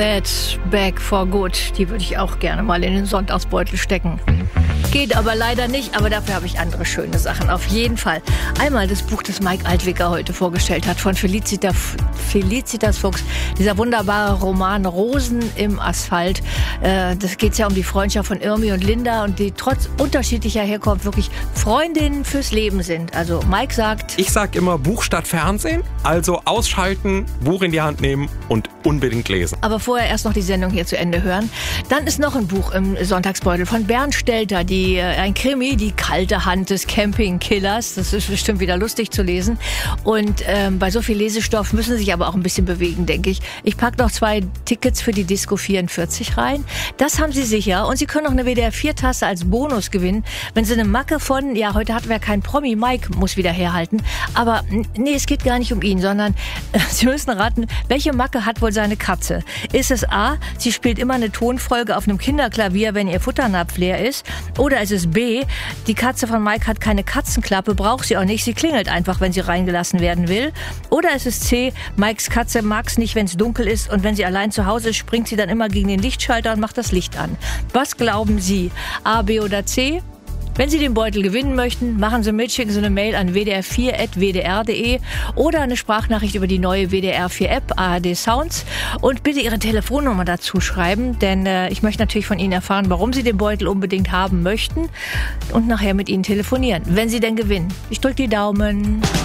That's back for good. Die würde ich auch gerne mal in den Sonntagsbeutel stecken. Geht aber leider nicht, aber dafür habe ich andere schöne Sachen. Auf jeden Fall. Einmal das Buch, das Mike Altwicker heute vorgestellt hat, von Felicitas Fuchs. Dieser wunderbare Roman Rosen im Asphalt. Das geht ja um die Freundschaft von Irmi und Linda und die trotz unterschiedlicher Herkunft wirklich Freundinnen fürs Leben sind. Also Mike sagt... Ich sag immer Buch statt Fernsehen, also ausschalten, Buch in die Hand nehmen und unbedingt lesen. Aber vorher erst noch die Sendung hier zu Ende hören. Dann ist noch ein Buch im Sonntagsbeutel von Bernd Stelter, ein Krimi, die kalte Hand des Campingkillers. Das ist bestimmt wieder lustig zu lesen. Und bei so viel Lesestoff müssen Sie sich aber auch ein bisschen bewegen, denke ich. Ich packe noch 2 Tickets für die Disco 44 rein. Das haben Sie sicher. Und Sie können noch eine WDR-4-Tasse als Bonus gewinnen, wenn Sie eine Macke von, ja, heute hatten wir keinen Promi, Mike muss wieder herhalten. Aber nee, es geht gar nicht um ihn, sondern Sie müssen raten, welche Macke hat wohl seine Katze? Ist es A, sie spielt immer eine Tonfolge auf einem Kinderklavier, wenn ihr Futternapf leer ist? Oder ist es B, die Katze von Mike hat keine Katzenklappe, braucht sie auch nicht, sie klingelt einfach, wenn sie reingelassen werden will? Oder ist es C, Mikes Katze mag es nicht, wenn es dunkel ist und wenn sie allein zu Hause ist, springt sie dann immer gegen den Lichtschalter und macht das Licht an? Was glauben Sie? A, B oder C? Wenn Sie den Beutel gewinnen möchten, machen Sie mit, schicken Sie eine Mail an wdr4@wdr.de oder eine Sprachnachricht über die neue WDR4-App ARD Sounds und bitte Ihre Telefonnummer dazu schreiben, denn ich möchte natürlich von Ihnen erfahren, warum Sie den Beutel unbedingt haben möchten und nachher mit Ihnen telefonieren, wenn Sie denn gewinnen. Ich drücke die Daumen.